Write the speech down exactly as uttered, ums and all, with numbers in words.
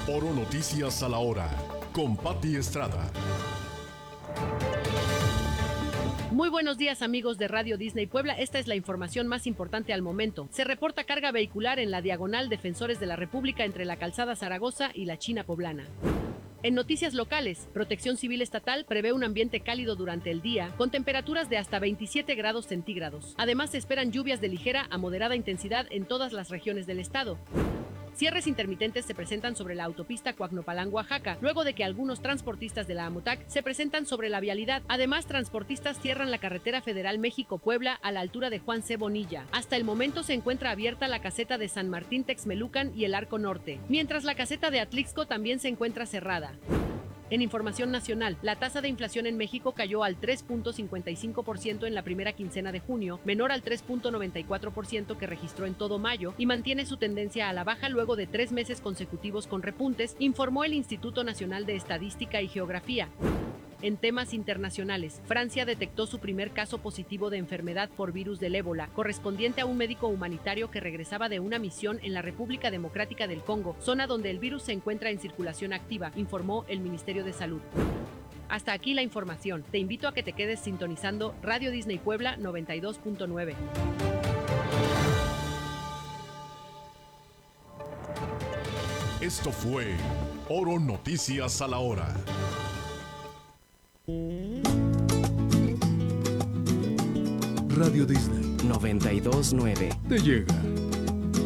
Oro Noticias a la hora, con Pati Estrada. Muy buenos días, amigos de Radio Disney Puebla. Esta es la información más importante al momento. Se reporta carga vehicular en la diagonal Defensores de la República entre la Calzada Zaragoza y la China Poblana. En noticias locales, Protección Civil Estatal prevé un ambiente cálido durante el día, con temperaturas de hasta veintisiete grados centígrados. Además, se esperan lluvias de ligera a moderada intensidad en todas las regiones del estado. Cierres intermitentes se presentan sobre la autopista Coacnopalán, Oaxaca, luego de que algunos transportistas de la AMOTAC se presentan sobre la vialidad. Además, transportistas cierran la carretera federal México-Puebla a la altura de Juan C. Bonilla. Hasta el momento se encuentra abierta la caseta de San Martín Texmelucan y el Arco Norte, mientras la caseta de Atlixco también se encuentra cerrada. En información nacional, la tasa de inflación en México cayó al tres punto cincuenta y cinco por ciento en la primera quincena de junio, menor al tres punto noventa y cuatro por ciento que registró en todo mayo, y mantiene su tendencia a la baja luego de tres meses consecutivos con repuntes, informó el Instituto Nacional de Estadística y Geografía. En temas internacionales, Francia detectó su primer caso positivo de enfermedad por virus del ébola, correspondiente a un médico humanitario que regresaba de una misión en la República Democrática del Congo, zona donde el virus se encuentra en circulación activa, informó el Ministerio de Salud. Hasta aquí la información. Te invito a que te quedes sintonizando Radio Disney Puebla noventa y dos punto nueve. Esto fue Oro Noticias a la hora. Radio Disney noventa y dos punto nueve te llega